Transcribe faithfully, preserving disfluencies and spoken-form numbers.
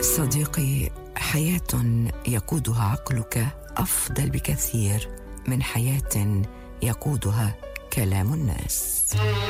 صديقي، حياة يقودها عقلك أفضل بكثير من حياة يقودها كلام الناس.